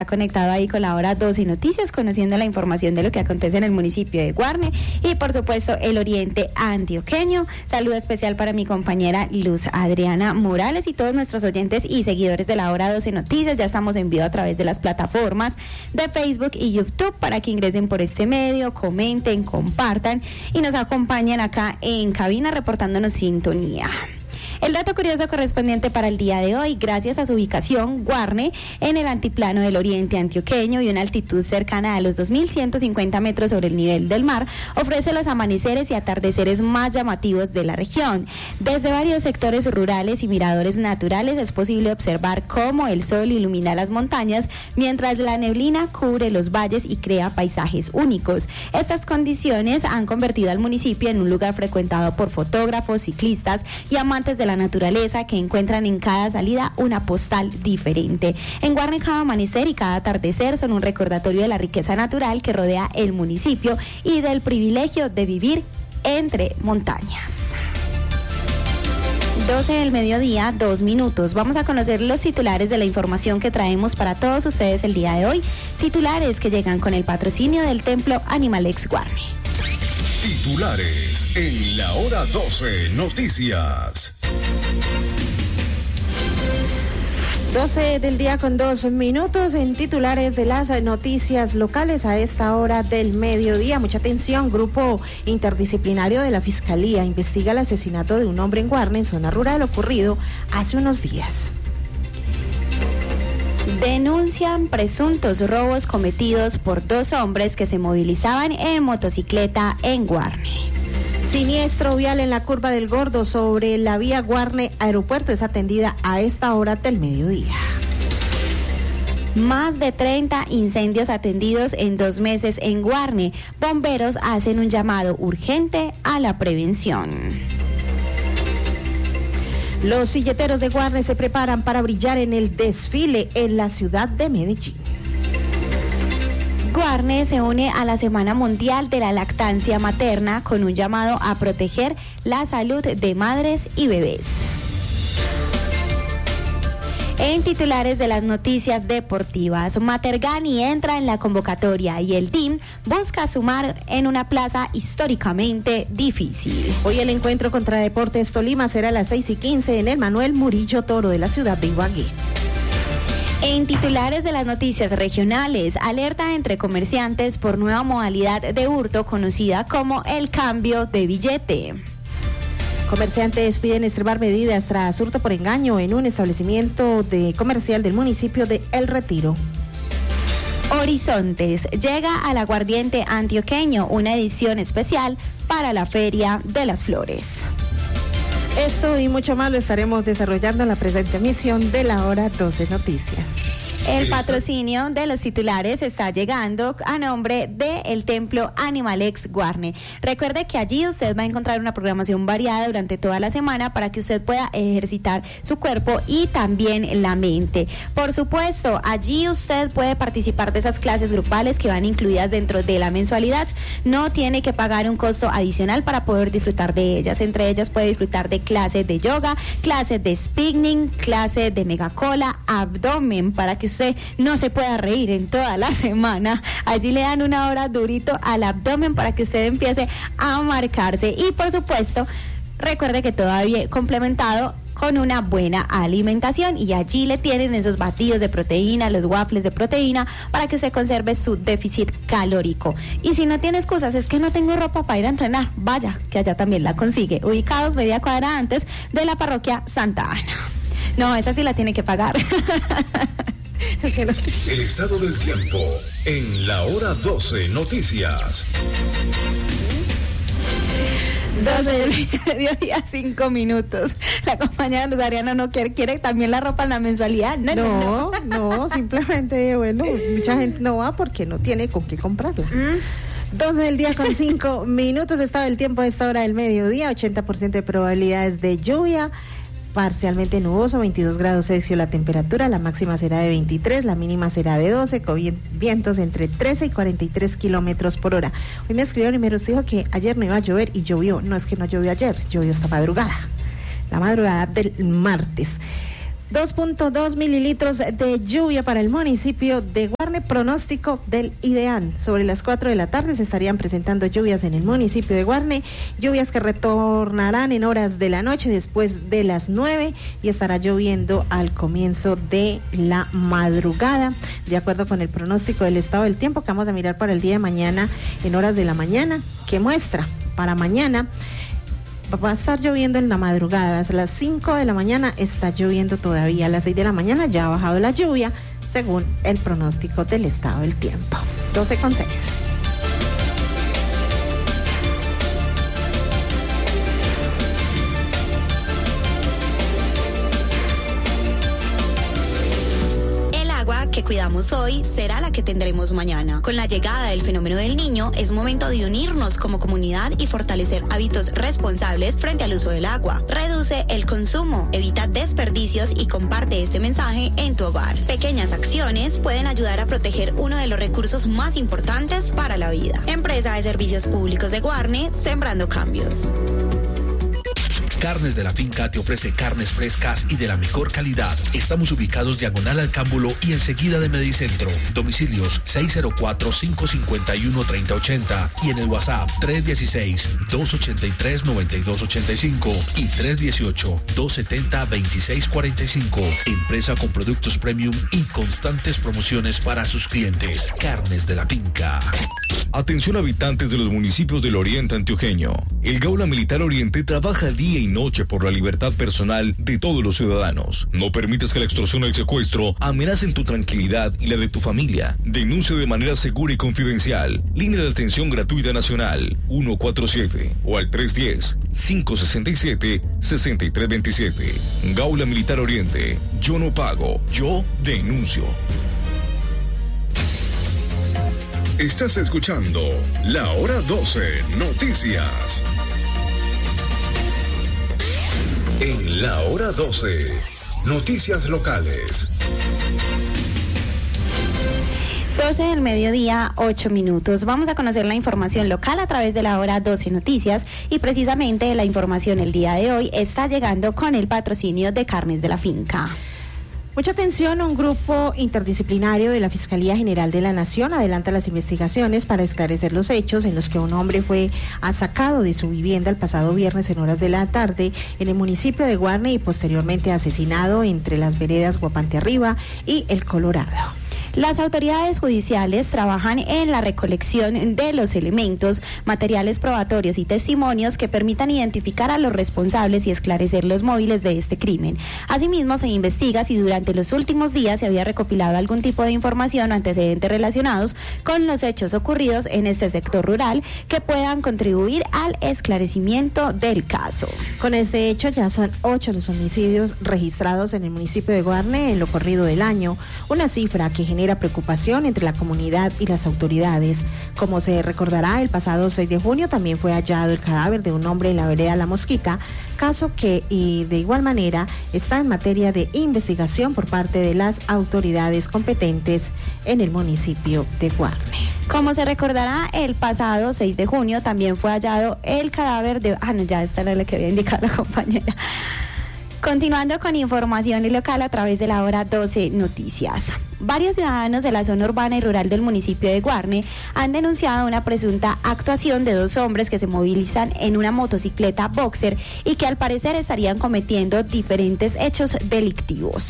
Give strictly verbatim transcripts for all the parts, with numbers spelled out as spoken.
conectado ahí con la hora doce Noticias, conociendo la información de lo que acontece en el municipio de Guarne y por supuesto el oriente antioqueño. Saludo especial para mi compañera Luz Adriana Morales y todos nuestros oyentes y seguidores de la hora doce Noticias. Ya estamos en vivo a través de las plataformas de Facebook y YouTube para que ingresen por este medio, comenten, compartan y nos acompañen acá en cabina reportándonos sintonía. El dato curioso correspondiente para el día de hoy: gracias a su ubicación, Guarne, en el antiplano del oriente antioqueño y una altitud cercana a los dos mil ciento cincuenta metros sobre el nivel del mar, ofrece los amaneceres y atardeceres más llamativos de la región. Desde varios sectores rurales y miradores naturales es posible observar cómo el sol ilumina las montañas mientras la neblina cubre los valles y crea paisajes únicos. Estas condiciones han convertido al municipio en un lugar frecuentado por fotógrafos, ciclistas y amantes de la naturaleza que encuentran en cada salida una postal diferente. En Guarne, cada amanecer y cada atardecer son un recordatorio de la riqueza natural que rodea el municipio y del privilegio de vivir entre montañas. doce del mediodía, dos minutos. Vamos a conocer los titulares de la información que traemos para todos ustedes el día de hoy. Titulares que llegan con el patrocinio del Templo Animalex Guarne. Titulares en la hora doce Noticias. doce del día con dos minutos en titulares de las noticias locales a esta hora del mediodía. Mucha atención, grupo interdisciplinario de la Fiscalía investiga el asesinato de un hombre en Guarne, en zona rural, ocurrido hace unos días. Denuncian presuntos robos cometidos por dos hombres que se movilizaban en motocicleta en Guarne. Siniestro vial en la curva del Gordo sobre la vía Guarne Aeropuerto es atendida a esta hora del mediodía. Más de treinta incendios atendidos en dos meses en Guarne. Bomberos hacen un llamado urgente a la prevención. Los silleteros de Guarne se preparan para brillar en el desfile en la ciudad de Medellín. Guarne se une a la Semana Mundial de la Lactancia Materna con un llamado a proteger la salud de madres y bebés. En titulares de las noticias deportivas, Matergani entra en la convocatoria y el T I M busca sumar en una plaza históricamente difícil. Hoy el encuentro contra Deportes Tolima será a las seis y quince en el Manuel Murillo Toro de la ciudad de Ibagué. En titulares de las noticias regionales, alerta entre comerciantes por nueva modalidad de hurto conocida como el cambio de billete. Comerciantes piden extremar medidas tras hurto por engaño en un establecimiento de comercial del municipio de El Retiro. Horizontes, llega al Aguardiente Antioqueño una edición especial para la Feria de las Flores. Esto y mucho más lo estaremos desarrollando en la presente emisión de la hora doce Noticias. El patrocinio de los titulares está llegando a nombre del Templo Animalex Guarne. Recuerde que allí usted va a encontrar una programación variada durante toda la semana para que usted pueda ejercitar su cuerpo y también la mente. Por supuesto, allí usted puede participar de esas clases grupales que van incluidas dentro de la mensualidad. No tiene que pagar un costo adicional para poder disfrutar de ellas. Entre ellas puede disfrutar de clases de yoga, clases de spinning, clases de megacola, abdomen, para que usted no se pueda reír en toda la semana. Allí le dan una hora durito al abdomen para que usted empiece a marcarse. Y por supuesto, recuerde que todavía complementado con una buena alimentación, y allí le tienen esos batidos de proteína, los waffles de proteína, para que usted conserve su déficit calórico. Y si no tiene excusas, es que no tengo ropa para ir a entrenar, vaya, que allá también la consigue, ubicados media cuadra antes de la parroquia Santa Ana. No, esa sí la tiene que pagar. El estado del tiempo en la hora doce Noticias. doce del mediodía, cinco minutos. La compañera Luz Ariana no quiere, quiere también la ropa en la mensualidad. No, no, no, no, simplemente, bueno, mucha gente no va porque no tiene con qué comprarla. Mm. doce del día con cinco minutos, estado del tiempo a esta hora del mediodía, ochenta por ciento de probabilidades de lluvia. Parcialmente nuboso, veintidós grados Celsius la temperatura, la máxima será de veintitrés, la mínima será de doce, con vientos entre trece y cuarenta y tres kilómetros por hora. Hoy me escribió y me dijo que ayer no iba a llover y llovió. No es que no llovió ayer, llovió esta madrugada, la madrugada del martes. dos punto dos mililitros de lluvia para el municipio de Guarne. Pronóstico del IDEAN. Sobre las cuatro de la tarde se estarían presentando lluvias en el municipio de Guarne, lluvias que retornarán en horas de la noche después de las nueve y estará lloviendo al comienzo de la madrugada, de acuerdo con el pronóstico del estado del tiempo que vamos a mirar para el día de mañana en horas de la mañana, que muestra para mañana. Va a estar lloviendo en la madrugada, a las cinco de la mañana está lloviendo todavía, a las seis de la mañana ya ha bajado la lluvia, según el pronóstico del estado del tiempo. doce con seis. Que cuidamos hoy será la que tendremos mañana. Con la llegada del fenómeno del Niño, es momento de unirnos como comunidad y fortalecer hábitos responsables frente al uso del agua. Reduce el consumo, evita desperdicios y comparte este mensaje en tu hogar. Pequeñas acciones pueden ayudar a proteger uno de los recursos más importantes para la vida. Empresa de Servicios Públicos de Guarne, sembrando cambios. Carnes de la Finca te ofrece carnes frescas y de la mejor calidad. Estamos ubicados diagonal al Cámbulo y enseguida de Medicentro. Domicilios seis cero cuatro, cinco cinco uno, tres cero ocho cero y en el WhatsApp tres uno seis, dos ocho tres, nueve dos ocho cinco y tres uno ocho, dos siete cero, dos seis cuatro cinco. Empresa con productos premium y constantes promociones para sus clientes. Carnes de la Finca. Atención habitantes de los municipios del Oriente Antioqueño. El Gaula Militar Oriente trabaja día y noche por la libertad personal de todos los ciudadanos. No permitas que la extorsión o el secuestro amenacen tu tranquilidad y la de tu familia. Denuncia de manera segura y confidencial. Línea de atención gratuita nacional ciento cuarenta y siete o al tres uno cero, cinco seis siete, seis tres dos siete. Gaula Militar Oriente. Yo no pago, yo denuncio. Estás escuchando La Hora doce Noticias. En La Hora doce, noticias locales. doce del mediodía, ocho minutos. Vamos a conocer la información local a través de La Hora doce Noticias y precisamente la información el día de hoy está llegando con el patrocinio de Carnes de la Finca. Mucha atención, un grupo interdisciplinario de la Fiscalía General de la Nación adelanta las investigaciones para esclarecer los hechos en los que un hombre fue sacado de su vivienda el pasado viernes en horas de la tarde en el municipio de Guarne y posteriormente asesinado entre las veredas Guapante Arriba y El Colorado. Las autoridades judiciales trabajan en la recolección de los elementos, materiales probatorios y testimonios que permitan identificar a los responsables y esclarecer los móviles de este crimen. Asimismo, se investiga si durante los últimos días se había recopilado algún tipo de información o antecedentes relacionados con los hechos ocurridos en este sector rural que puedan contribuir al esclarecimiento del caso. Con este hecho ya son ocho los homicidios registrados en el municipio de Guarne en lo corrido del año, una cifra que genera preocupación entre la comunidad y las autoridades. Como se recordará, el pasado seis de junio también fue hallado el cadáver de un hombre en la vereda La Mosquita, caso que y de igual manera está en materia de investigación por parte de las autoridades competentes en el municipio de Guarne. Como se recordará, el pasado seis de junio también fue hallado el cadáver de... Ah, no, ya esta era la que había indicado la compañera. Continuando con información local a través de La Hora doce Noticias. Varios ciudadanos de la zona urbana y rural del municipio de Guarne han denunciado una presunta actuación de dos hombres que se movilizan en una motocicleta boxer y que al parecer estarían cometiendo diferentes hechos delictivos.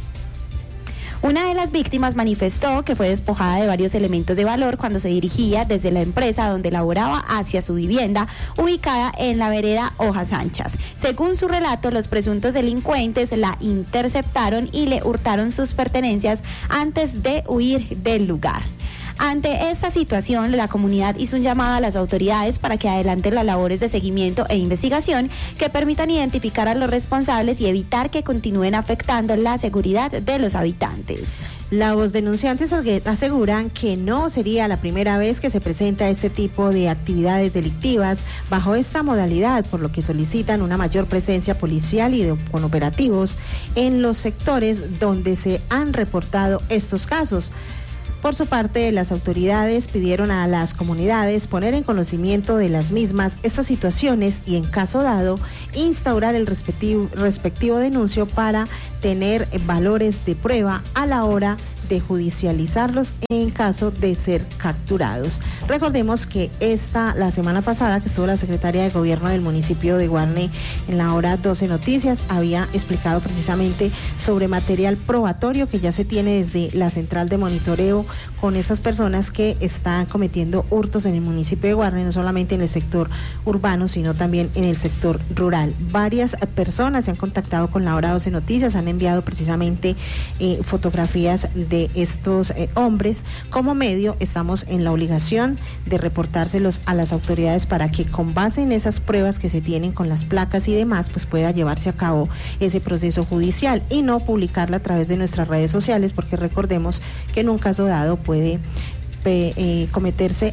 Una de las víctimas manifestó que fue despojada de varios elementos de valor cuando se dirigía desde la empresa donde laboraba hacia su vivienda, ubicada en la vereda Hojas Anchas. Según su relato, los presuntos delincuentes la interceptaron y le hurtaron sus pertenencias antes de huir del lugar. Ante esta situación, la comunidad hizo un llamado a las autoridades para que adelanten las labores de seguimiento e investigación que permitan identificar a los responsables y evitar que continúen afectando la seguridad de los habitantes. Los denunciantes aseguran que no sería la primera vez que se presenta este tipo de actividades delictivas bajo esta modalidad, por lo que solicitan una mayor presencia policial y de, con operativos en los sectores donde se han reportado estos casos. Por su parte, las autoridades pidieron a las comunidades poner en conocimiento de las mismas estas situaciones y, en caso dado, instaurar el respectivo, respectivo denuncio para tener valores de prueba a la hora de judicializarlos en caso de ser capturados. Recordemos que esta, la semana pasada que estuvo la secretaria de gobierno del municipio de Guarne en la hora doce Noticias, había explicado precisamente sobre material probatorio que ya se tiene desde la central de monitoreo con estas personas que están cometiendo hurtos en el municipio de Guarne, no solamente en el sector urbano, sino también en el sector rural. Varias personas se han contactado con la hora doce Noticias, han enviado precisamente eh, fotografías de de estos eh, hombres. Como medio estamos en la obligación de reportárselos a las autoridades para que, con base en esas pruebas que se tienen con las placas y demás, pues pueda llevarse a cabo ese proceso judicial y no publicarla a través de nuestras redes sociales, porque recordemos que en un caso dado puede eh, cometerse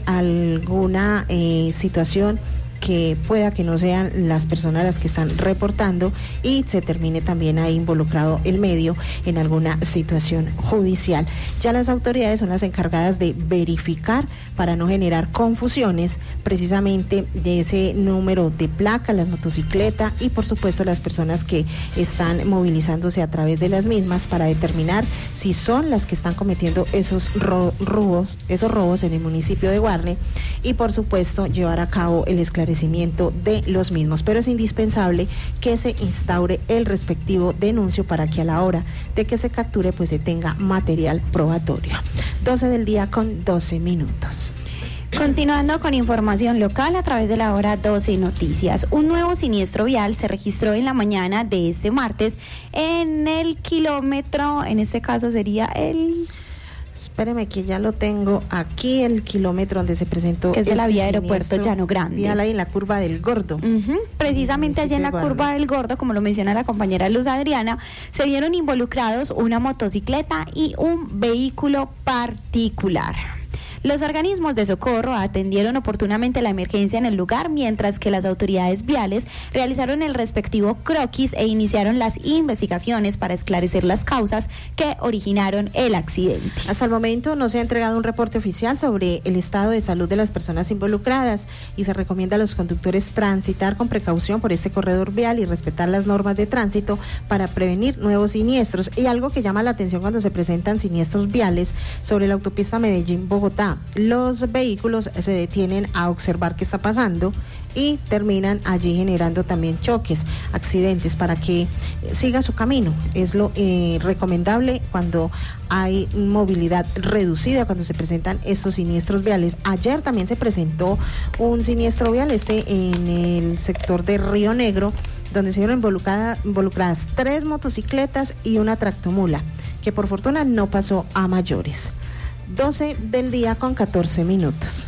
alguna eh, situación que pueda que no sean las personas las que están reportando y se termine también ahí involucrado el medio en alguna situación judicial. Ya las autoridades son las encargadas de verificar para no generar confusiones precisamente de ese número de placa, las motocicletas y por supuesto las personas que están movilizándose a través de las mismas para determinar si son las que están cometiendo esos ro- robos, esos robos en el municipio de Guarne y por supuesto llevar a cabo el esclarecimiento de los mismos, pero es indispensable que se instaure el respectivo denuncio para que a la hora de que se capture pues se tenga material probatorio. doce del día con doce minutos. Continuando con información local a través de la hora doce Noticias, un nuevo siniestro vial se registró en la mañana de este martes en el kilómetro, en este caso sería el... Espéreme que ya lo tengo aquí, el kilómetro donde se presentó. Que es de la este vía Aeropuerto Llano Grande. Vial ahí en la curva del Gordo. Uh-huh. Precisamente allí en la curva del Gordo, como lo menciona la compañera Luz Adriana, se vieron involucrados una motocicleta y un vehículo particular. Los organismos de socorro atendieron oportunamente la emergencia en el lugar, mientras que las autoridades viales realizaron el respectivo croquis e iniciaron las investigaciones para esclarecer las causas que originaron el accidente. Hasta el momento no se ha entregado un reporte oficial sobre el estado de salud de las personas involucradas y se recomienda a los conductores transitar con precaución por este corredor vial y respetar las normas de tránsito para prevenir nuevos siniestros. Y algo que llama la atención cuando se presentan siniestros viales sobre la autopista Medellín-Bogotá, los vehículos se detienen a observar qué está pasando y terminan allí generando también choques, accidentes, para que siga su camino. Es lo eh, recomendable cuando hay movilidad reducida, cuando se presentan estos siniestros viales. Ayer también se presentó un siniestro vial, este en el sector de Río Negro, donde se vieron involucrada, involucradas tres motocicletas y una tractomula, que por fortuna no pasó a mayores. doce del día con catorce minutos.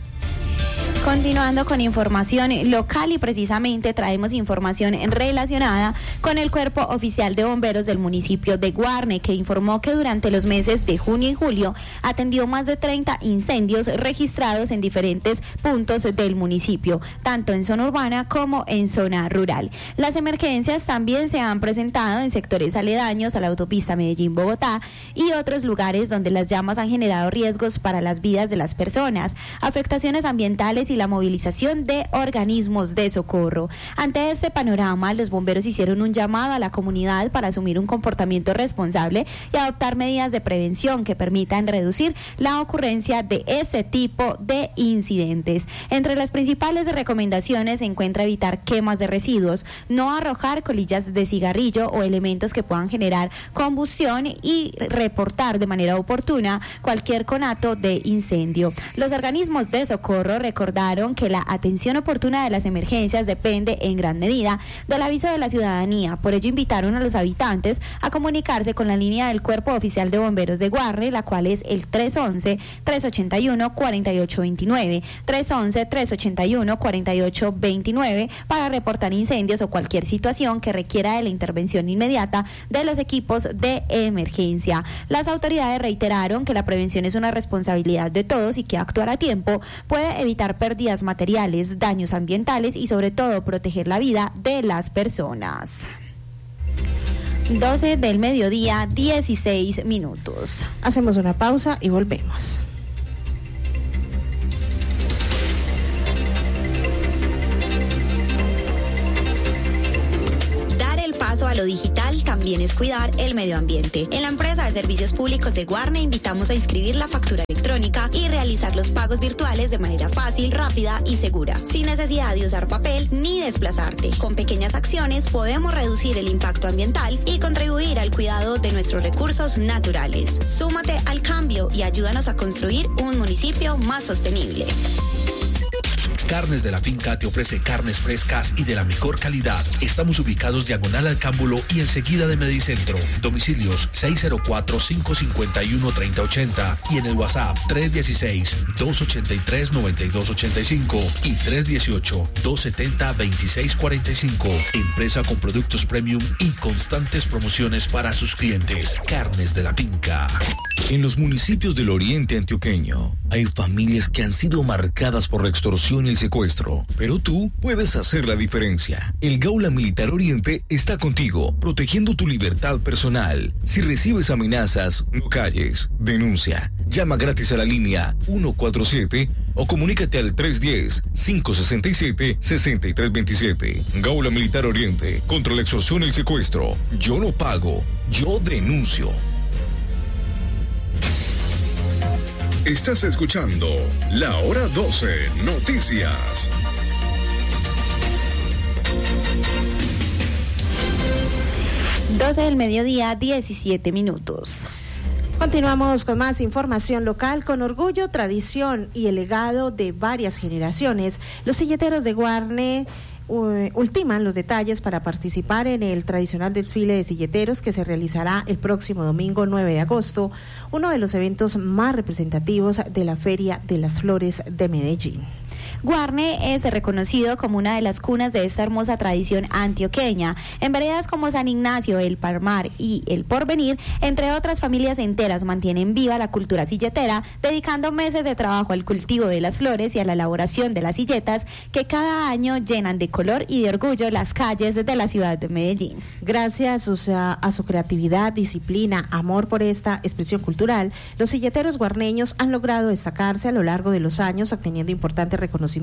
Continuando con información local y precisamente traemos información relacionada con el Cuerpo Oficial de Bomberos del municipio de Guarne, que informó que durante los meses de junio y julio atendió más de treinta incendios registrados en diferentes puntos del municipio, tanto en zona urbana como en zona rural. Las emergencias también se han presentado en sectores aledaños a la autopista Medellín-Bogotá y otros lugares donde las llamas han generado riesgos para las vidas de las personas, afectaciones ambientales y la movilización de organismos de socorro. Ante este panorama, los bomberos hicieron un llamado a la comunidad para asumir un comportamiento responsable y adoptar medidas de prevención que permitan reducir la ocurrencia de este tipo de incidentes. Entre las principales recomendaciones se encuentra evitar quemas de residuos, no arrojar colillas de cigarrillo o elementos que puedan generar combustión y reportar de manera oportuna cualquier conato de incendio. Los organismos de socorro recordaron que la atención oportuna de las emergencias depende en gran medida del aviso de la ciudadanía. Por ello invitaron a los habitantes a comunicarse con la línea del Cuerpo Oficial de Bomberos de Guarne, la cual es el tres once, tres ochenta y uno, cuarenta y ocho veintinueve, tres once, tres ochenta y uno, cuarenta y ocho veintinueve, para reportar incendios o cualquier situación que requiera de la intervención inmediata de los equipos de emergencia. Las autoridades reiteraron que la prevención es una responsabilidad de todos y que actuar a tiempo puede evitar pérdidas materiales, daños ambientales y sobre todo proteger la vida de las personas. doce del mediodía, dieciséis minutos. Hacemos una pausa y volvemos. A lo digital también es cuidar el medio ambiente. En la empresa de servicios públicos de Guarne invitamos a inscribir la factura electrónica y realizar los pagos virtuales de manera fácil, rápida y segura, sin necesidad de usar papel ni desplazarte. Con pequeñas acciones podemos reducir el impacto ambiental y contribuir al cuidado de nuestros recursos naturales. Súmate al cambio y ayúdanos a construir un municipio más sostenible. Carnes de la Finca te ofrece carnes frescas y de la mejor calidad. Estamos ubicados diagonal al Cámbulo y enseguida de Medicentro. Domicilios seis cero cuatro, cinco cinco uno, tres cero ocho cero y en el WhatsApp tres uno seis, dos ocho tres, nueve dos ocho cinco y tres uno ocho, dos siete cero, dos seis cuatro cinco. Empresa con productos premium y constantes promociones para sus clientes. Carnes de la Finca. En los municipios del oriente antioqueño hay familias que han sido marcadas por la extorsión y el secuestro, pero tú puedes hacer la diferencia. El Gaula Militar Oriente está contigo, protegiendo tu libertad personal. Si recibes amenazas, no calles, denuncia. Llama gratis a la línea ciento cuarenta y siete o comunícate al tres uno cero, cinco seis siete, seis tres dos siete. Gaula Militar Oriente, contra la extorsión y el secuestro. Yo no pago, yo denuncio. Estás escuchando La Hora doce Noticias. doce del mediodía, diecisiete minutos. Continuamos con más información local. Con orgullo, tradición y el legado de varias generaciones, los silleteros de Guarne Uh, ultiman los detalles para participar en el tradicional desfile de silleteros que se realizará el próximo domingo nueve de agosto, uno de los eventos más representativos de la Feria de las Flores de Medellín. Guarne es reconocido como una de las cunas de esta hermosa tradición antioqueña. En veredas como San Ignacio, El Palmar y El Porvenir, entre otras familias enteras mantienen viva la cultura silletera, dedicando meses de trabajo al cultivo de las flores y a la elaboración de las silletas que cada año llenan de color y de orgullo las calles de la ciudad de Medellín. Gracias o sea, a su creatividad, disciplina, amor por esta expresión cultural, los silleteros guarneños han logrado destacarse a lo largo de los años, obteniendo importantes reconocimientos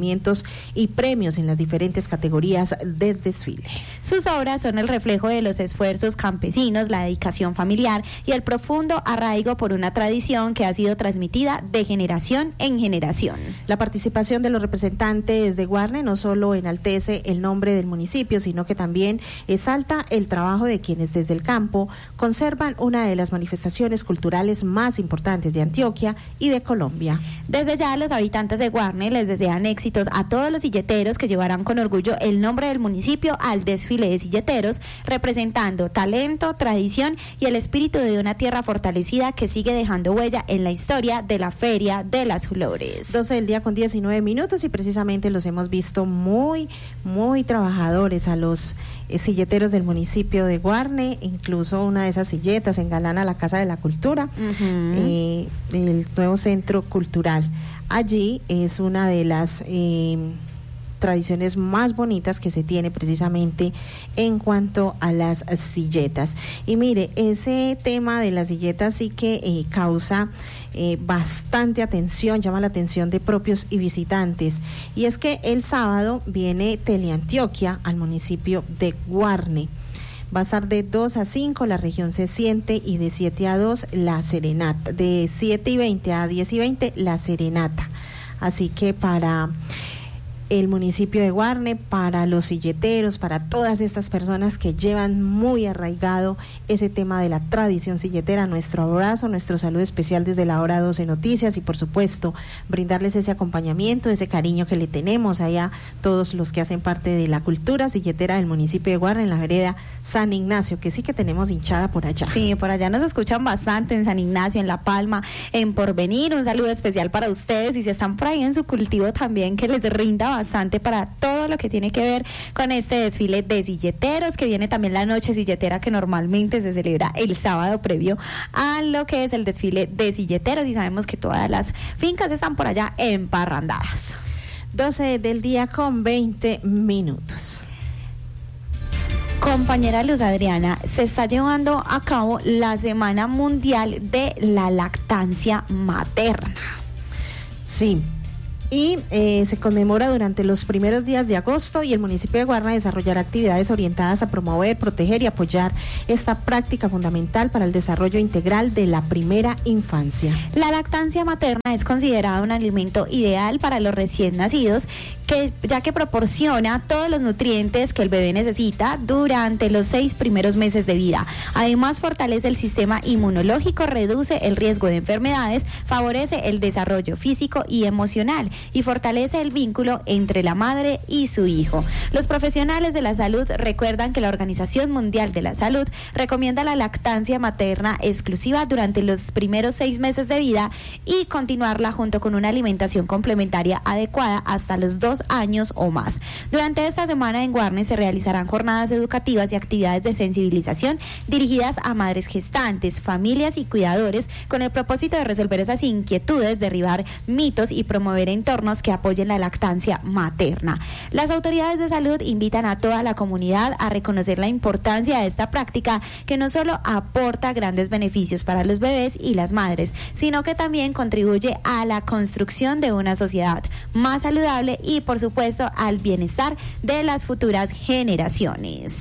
y premios en las diferentes categorías del desfile. Sus obras son el reflejo de los esfuerzos campesinos, la dedicación familiar y el profundo arraigo por una tradición que ha sido transmitida de generación en generación. La participación de los representantes de Guarne no solo enaltece el nombre del municipio, sino que también exalta el trabajo de quienes desde el campo conservan una de las manifestaciones culturales más importantes de Antioquia y de Colombia. Desde ya los habitantes de Guarne les desean éxitos a todos los silleteros que llevarán con orgullo el nombre del municipio al desfile de silleteros, representando talento, tradición y el espíritu de una tierra fortalecida que sigue dejando huella en la historia de la Feria de las Flores. doce del día con diecinueve minutos y precisamente los hemos visto muy, muy trabajadores a los eh, silleteros del municipio de Guarne. Incluso una de esas silletas engalana la Casa de la Cultura, uh-huh. eh, el nuevo centro cultural. Allí es una de las eh, tradiciones más bonitas que se tiene precisamente en cuanto a las silletas. Y mire, ese tema de las silletas sí que eh, causa eh, bastante atención, llama la atención de propios y visitantes. Y es que el sábado viene Teleantioquia al municipio de Guarne. Va a estar de dos a cinco la región se siente y de siete a dos la serenata, de siete y veinte a diez y veinte la serenata. Así que para el municipio de Guarne, para los silleteros, para todas estas personas que llevan muy arraigado ese tema de la tradición silletera, nuestro abrazo, nuestro saludo especial desde la Hora doce Noticias y por supuesto brindarles ese acompañamiento, ese cariño que le tenemos allá todos los que hacen parte de la cultura silletera del municipio de Guarne en la vereda San Ignacio, que sí que tenemos hinchada por allá. Sí, por allá nos escuchan bastante en San Ignacio, en La Palma, en Porvenir. Un saludo especial para ustedes y si están por ahí en su cultivo también que les rinda bastante bastante para todo lo que tiene que ver con este desfile de silleteros, que viene también la noche silletera que normalmente se celebra el sábado previo a lo que es el desfile de silleteros y sabemos que todas las fincas están por allá emparrandadas. doce del día con veinte minutos. Compañera Luz Adriana, se está llevando a cabo la Semana Mundial de la Lactancia Materna. Sí. Y eh, se conmemora durante los primeros días de agosto y el municipio de Guarne desarrollará actividades orientadas a promover, proteger y apoyar esta práctica fundamental para el desarrollo integral de la primera infancia. La lactancia materna es considerada un alimento ideal para los recién nacidos, que, ya que proporciona todos los nutrientes que el bebé necesita durante los seis primeros meses de vida. Además, fortalece el sistema inmunológico, reduce el riesgo de enfermedades, favorece el desarrollo físico y emocional y fortalece el vínculo entre la madre y su hijo. Los profesionales de la salud recuerdan que la Organización Mundial de la Salud recomienda la lactancia materna exclusiva durante los primeros seis meses de vida y continuarla junto con una alimentación complementaria adecuada hasta los dos años o más. Durante esta semana en Guarne se realizarán jornadas educativas y actividades de sensibilización dirigidas a madres gestantes, familias y cuidadores con el propósito de resolver esas inquietudes, derribar mitos y promover entornos que apoyen la lactancia materna. Las autoridades de salud invitan a toda la comunidad a reconocer la importancia de esta práctica, que no solo aporta grandes beneficios para los bebés y las madres, sino que también contribuye a la construcción de una sociedad más saludable y, por supuesto, al bienestar de las futuras generaciones.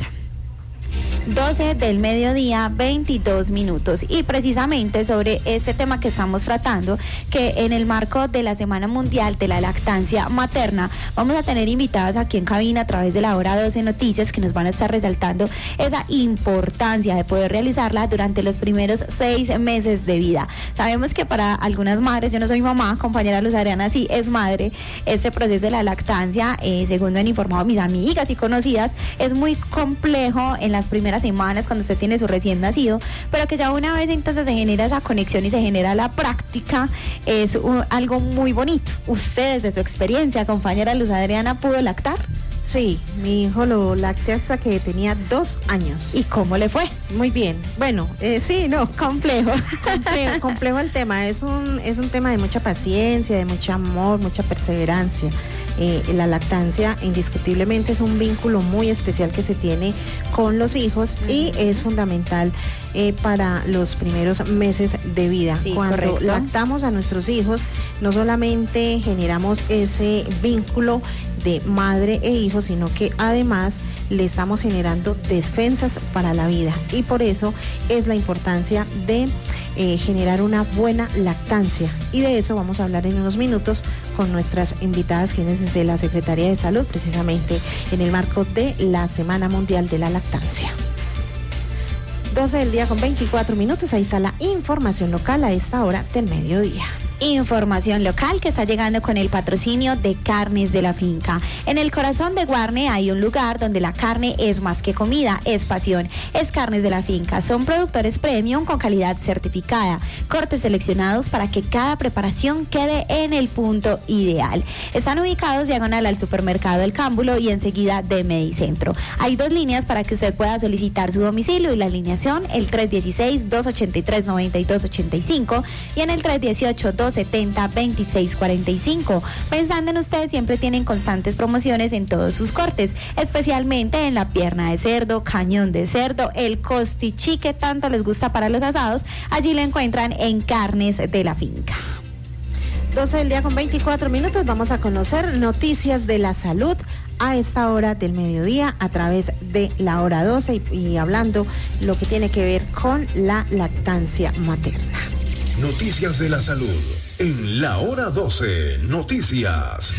doce del mediodía, veintidós minutos. Y precisamente sobre este tema que estamos tratando, que en el marco de la Semana Mundial de la Lactancia Materna, vamos a tener invitadas aquí en cabina a través de la hora doce Noticias, que nos van a estar resaltando esa importancia de poder realizarla durante los primeros seis meses de vida. Sabemos que para algunas madres, yo no soy mamá, compañera Luz Adriana sí es madre, este proceso de la lactancia, eh, según me han informado mis amigas y conocidas, es muy complejo en las primeras semanas cuando usted tiene su recién nacido, pero que ya una vez entonces se genera esa conexión y se genera la práctica, es un, algo muy bonito. ¿Usted, desde su experiencia, compañera Luz Adriana, pudo lactar? Sí, mi hijo lo lacté hasta que tenía dos años. ¿Y cómo le fue? Muy bien. Bueno, eh, sí, no, complejo. complejo. Complejo el tema. Es un, es un tema de mucha paciencia, de mucho amor, mucha perseverancia. Eh, la lactancia indiscutiblemente es un vínculo muy especial que se tiene con los hijos y es fundamental eh, para los primeros meses de vida. Sí, Cuando correcto. lactamos a nuestros hijos, no solamente generamos ese vínculo de madre e hijo, sino que además le estamos generando defensas para la vida, y por eso es la importancia de eh, generar una buena lactancia, y de eso vamos a hablar en unos minutos con nuestras invitadas, quienes desde la Secretaría de Salud, precisamente en el marco de la Semana Mundial de la Lactancia. doce del día con veinticuatro minutos, ahí está la información local a esta hora del mediodía. Información local que está llegando con el patrocinio de Carnes de la Finca. En el corazón de Guarne hay un lugar donde la carne es más que comida, es pasión. Es Carnes de la Finca. Son productores premium con calidad certificada, cortes seleccionados para que cada preparación quede en el punto ideal. Están ubicados diagonal al supermercado El Cámbulo y enseguida de Medicentro. Hay dos líneas para que usted pueda solicitar su domicilio y la alineación, el tres dieciséis, dos ochenta y tres, noventa y dos ochenta y cinco y en el tres dieciocho, dos setenta, veintiséis cuarenta y cinco. Pensando en ustedes, siempre tienen constantes promociones en todos sus cortes, especialmente en la pierna de cerdo, cañón de cerdo, el costichí que tanto les gusta para los asados. Allí lo encuentran en Carnes de la Finca. doce del día con veinticuatro minutos, vamos a conocer noticias de la salud a esta hora del mediodía a través de la hora doce y, y hablando lo que tiene que ver con la lactancia materna. Noticias de la salud en la hora doce Noticias.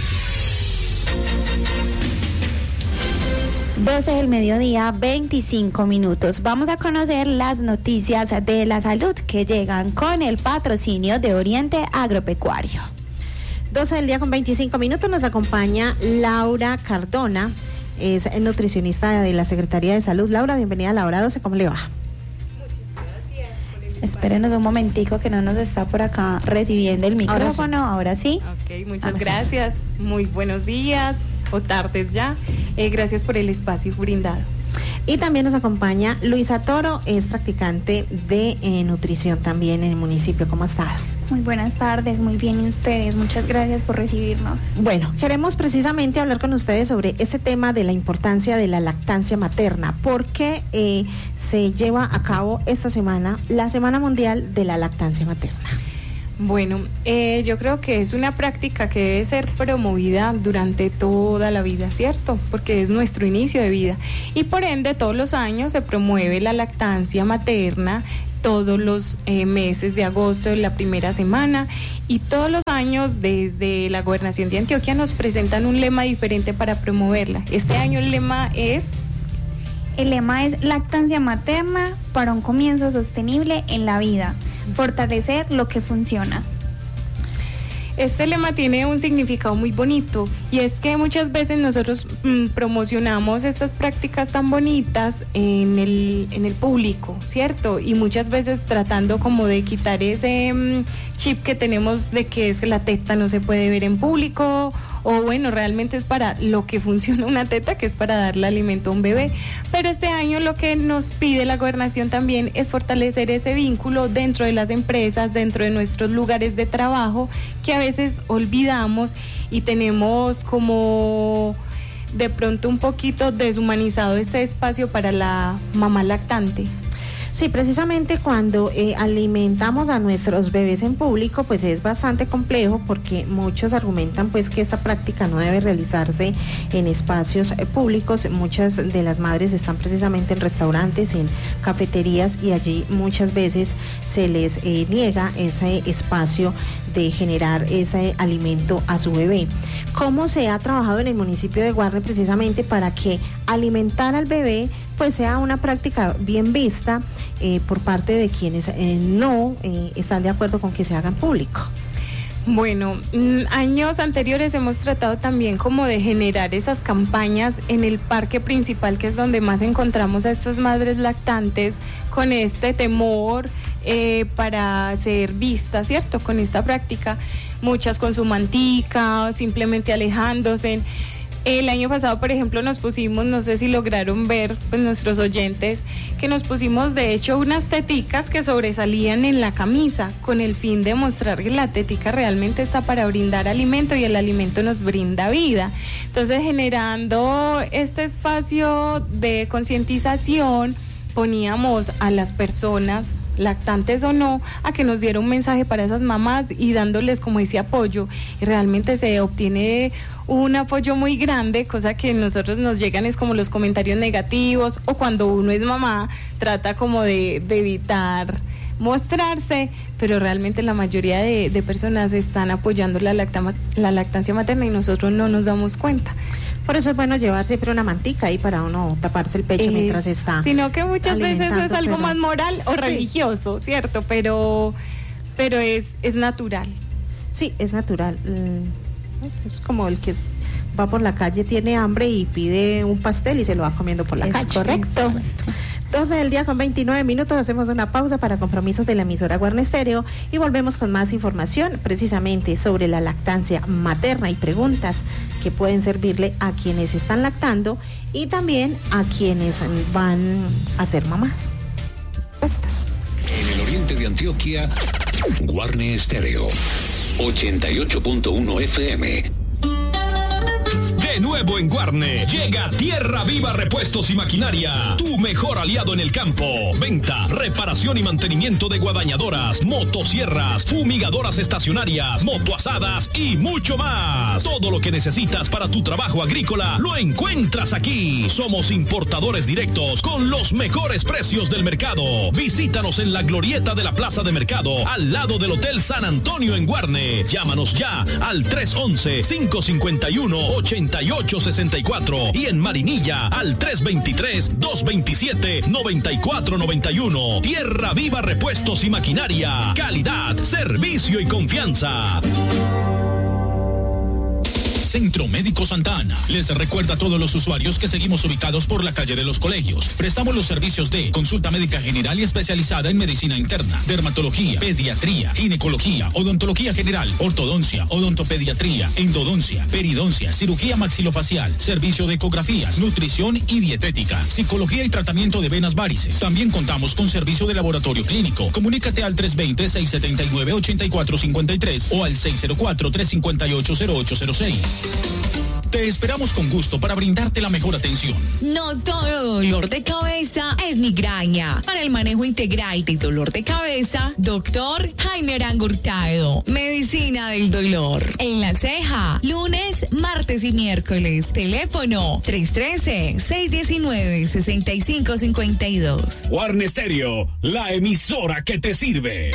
doce del mediodía, veinticinco minutos. Vamos a conocer las noticias de la salud que llegan con el patrocinio de Oriente Agropecuario. doce del día con veinticinco minutos, nos acompaña Laura Cardona, es nutricionista de la Secretaría de Salud. Laura, bienvenida a la hora doce, ¿cómo le va? Espérenos un momentico que no nos está por acá recibiendo el micrófono, ahora sí. Ahora sí. Ok, muchas Vamos gracias. Muy buenos días o tardes ya. Eh, gracias por el espacio brindado. Y también nos acompaña Luisa Toro, es practicante de eh, nutrición también en el municipio. ¿Cómo ha estado? Muy buenas tardes, muy bien, y ustedes, muchas gracias por recibirnos. Bueno, queremos precisamente hablar con ustedes sobre este tema de la importancia de la lactancia materna, porque eh, se lleva a cabo esta semana la Semana Mundial de la Lactancia Materna. Bueno, eh, yo creo que es una práctica que debe ser promovida durante toda la vida, ¿cierto? Porque es nuestro inicio de vida y por ende todos los años se promueve la lactancia materna, todos los eh, meses de agosto de la primera semana, y todos los años desde la Gobernación de Antioquia nos presentan un lema diferente para promoverla. Este año el lema es... El lema es lactancia materna para un comienzo sostenible en la vida, fortalecer lo que funciona. Este lema tiene un significado muy bonito, y es que muchas veces nosotros mmm, promocionamos estas prácticas tan bonitas en el, en el público, ¿cierto? Y muchas veces tratando como de quitar ese mmm, chip que tenemos de que es que la teta no se puede ver en público, o bueno, realmente es para lo que funciona una teta, que es para darle alimento a un bebé. Pero este año lo que nos pide la gobernación también es fortalecer ese vínculo dentro de las empresas, dentro de nuestros lugares de trabajo, que a veces olvidamos y tenemos como de pronto un poquito deshumanizado este espacio para la mamá lactante. Sí, precisamente cuando eh, alimentamos a nuestros bebés en público, pues es bastante complejo, porque muchos argumentan pues que esta práctica no debe realizarse en espacios eh, públicos. Muchas de las madres están precisamente en restaurantes, en cafeterías, y allí muchas veces se les eh, niega ese espacio de generar ese alimento a su bebé. ¿Cómo se ha trabajado en el municipio de Guarne precisamente para que alimentar al bebé pues sea una práctica bien vista eh, por parte de quienes eh, no eh, están de acuerdo con que se haga en público? Bueno, mm, años anteriores hemos tratado también como de generar esas campañas en el parque principal, que es donde más encontramos a estas madres lactantes con este temor eh, para ser vistas, ¿cierto? Con esta práctica, muchas con su mantica, simplemente alejándose. El año pasado, por ejemplo, nos pusimos, no sé si lograron ver, pues nuestros oyentes, que nos pusimos de hecho unas teticas que sobresalían en la camisa, con el fin de mostrar que la tetica realmente está para brindar alimento, y el alimento nos brinda vida. Entonces, generando este espacio de concientización, poníamos a las personas, lactantes o no, a que nos diera un mensaje para esas mamás y dándoles como ese apoyo, y realmente se obtiene un apoyo muy grande, cosa que nosotros nos llegan es como los comentarios negativos, o cuando uno es mamá trata como de, de evitar mostrarse, pero realmente la mayoría de, de personas están apoyando la, lactama, la lactancia materna, y nosotros no nos damos cuenta. Por eso es bueno llevar siempre una mantica ahí para uno taparse el pecho es, mientras está. Sino que muchas veces es algo pero, más moral o sí. religioso, ¿cierto? Pero, pero es, es natural. Sí, es natural. Es como el que va por la calle, tiene hambre y pide un pastel y se lo va comiendo por la es calle. Correcto. doce del día con veintinueve minutos, hacemos una pausa para compromisos de la emisora Guarne Estéreo y volvemos con más información precisamente sobre la lactancia materna y preguntas que pueden servirle a quienes están lactando y también a quienes van a ser mamás. Estas. En el oriente de Antioquia, Guarne Estéreo, ochenta y ocho punto uno F M. De nuevo en Guarne, llega Tierra Viva Repuestos y Maquinaria, tu mejor aliado en el campo. Venta, reparación y mantenimiento de guadañadoras, motosierras, fumigadoras estacionarias, motoazadas y mucho más. Todo lo que necesitas para tu trabajo agrícola lo encuentras aquí. Somos importadores directos con los mejores precios del mercado. Visítanos en la glorieta de la Plaza de Mercado, al lado del Hotel San Antonio en Guarne. Llámanos ya al tres once, cinco cincuenta y uno, ochenta y ocho sesenta y cuatro y en Marinilla al tres veintitrés, dos veintisiete, noventa y cuatro noventa y uno. Tierra Viva Repuestos y Maquinaria. Calidad, servicio y confianza. Centro Médico Santa Ana. Les recuerda a todos los usuarios que seguimos ubicados por la calle de los Colegios. Prestamos los servicios de consulta médica general y especializada en medicina interna, dermatología, pediatría, ginecología, odontología general, ortodoncia, odontopediatría, endodoncia, peridoncia, cirugía maxilofacial, servicio de ecografías, nutrición y dietética, psicología y tratamiento de venas varices. También contamos con servicio de laboratorio clínico. Comunícate al tres dos cero, seis siete nueve, ocho cuatro cinco tres o al seis cero cuatro, tres cinco ocho, cero ocho cero seis. Te esperamos con gusto para brindarte la mejor atención. No todo dolor de cabeza es migraña. Para el manejo integral de dolor de cabeza, doctor Jaime Arango Hurtado. Medicina del dolor. En La Ceja, lunes, martes y miércoles. Teléfono tres uno tres, seis uno nueve, seis cinco cinco dos. Guarne Stereo, la emisora que te sirve.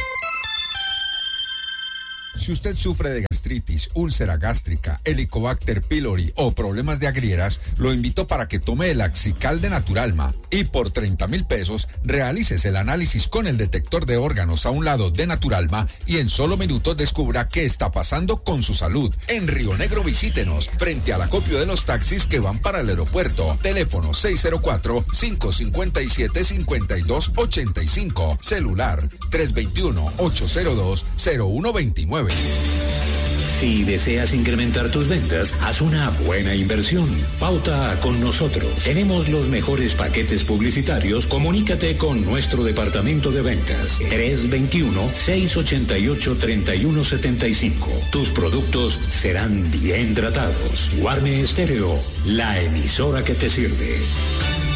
Si usted sufre de gastritis, úlcera gástrica, Helicobacter pylori o problemas de agrieras, lo invito para que tome el Axical de Naturalma y por treinta mil pesos realices el análisis con el detector de órganos a un lado de Naturalma y en solo minutos descubra qué está pasando con su salud. En Río Negro visítenos frente al acopio de los taxis que van para el aeropuerto. Teléfono seis cero cuatro, cinco cinco siete, cinco dos ocho cinco. Celular tres dos uno, ocho cero dos, cero uno dos nueve. Si deseas incrementar tus ventas, haz una buena inversión. Pauta con nosotros. Tenemos los mejores paquetes publicitarios. Comunícate con nuestro departamento de ventas. tres dos uno, seis ocho ocho, tres uno siete cinco. Tus productos serán bien tratados. Guarne Stereo, la emisora que te sirve.